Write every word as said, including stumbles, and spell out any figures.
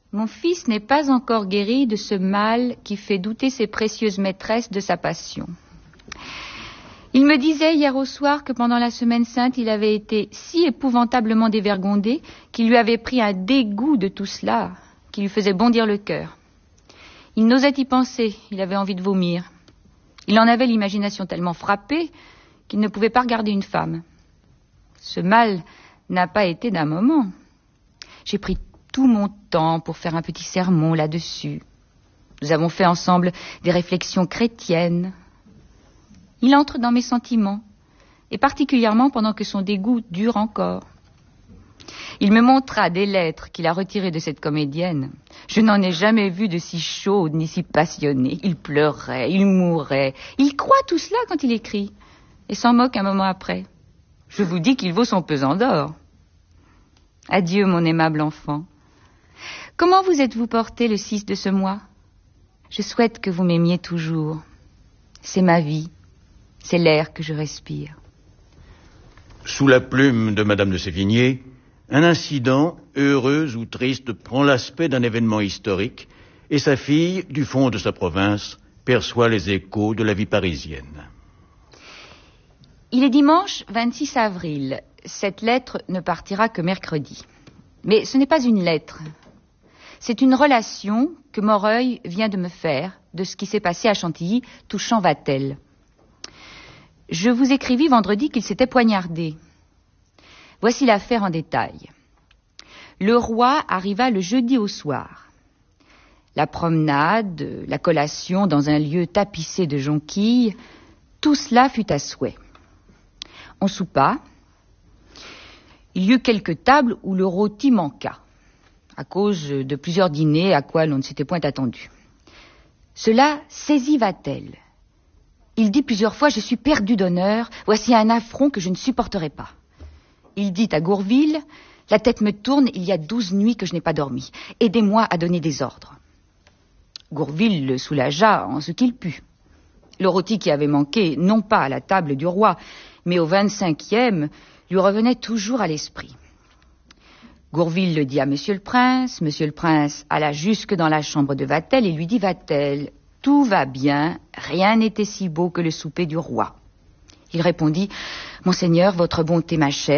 Mon fils n'est pas encore guéri de ce mal qui fait douter ses précieuses maîtresses de sa passion. Il me disait hier au soir que pendant la semaine sainte, il avait été si épouvantablement dévergondé qu'il lui avait pris un dégoût de tout cela, qui lui faisait bondir le cœur. Il n'osait y penser, il avait envie de vomir. Il en avait l'imagination tellement frappée qu'il ne pouvait pas regarder une femme. Ce mal n'a pas été d'un moment. J'ai pris tout mon temps pour faire un petit sermon là-dessus. Nous avons fait ensemble des réflexions chrétiennes. Il entre dans mes sentiments, et particulièrement pendant que son dégoût dure encore. Il me montra des lettres qu'il a retirées de cette comédienne. Je n'en ai jamais vu de si chaude ni si passionnée. Il pleurait, il mourait. Il croit tout cela quand il écrit, et s'en moque un moment après. Je vous dis qu'il vaut son pesant d'or. Adieu, mon aimable enfant. Comment vous êtes-vous porté le six de ce mois? Je souhaite que vous m'aimiez toujours. C'est ma vie. C'est l'air que je respire. Sous la plume de Madame de Sévigné, un incident, heureux ou triste, prend l'aspect d'un événement historique et sa fille, du fond de sa province, perçoit les échos de la vie parisienne. Il est dimanche vingt-six avril. Cette lettre ne partira que mercredi. Mais ce n'est pas une lettre. C'est une relation que Moreuil vient de me faire de ce qui s'est passé à Chantilly touchant Vatel. Je vous écrivis vendredi qu'il s'était poignardé. Voici l'affaire en détail. Le roi arriva le jeudi au soir. La promenade, la collation dans un lieu tapissé de jonquilles, tout cela fut à souhait. On soupa. Il y eut quelques tables où le rôti manqua, à cause de plusieurs dîners à quoi l'on ne s'était point attendu. Cela saisit Vatel. Il dit plusieurs fois « Je suis perdu d'honneur, voici un affront que je ne supporterai pas ». Il dit à Gourville « La tête me tourne, il y a douze nuits que je n'ai pas dormi. Aidez-moi à donner des ordres ». Gourville le soulagea en ce qu'il put. Le rôti qui avait manqué, non pas à la table du roi, mais au vingt-cinquième, lui revenait toujours à l'esprit. Gourville le dit à Monsieur le Prince. Monsieur le Prince alla jusque dans la chambre de Vatel et lui dit « Vatel, tout va bien, rien n'était si beau que le souper du roi. » Il répondit « Monseigneur, votre bonté m'achève.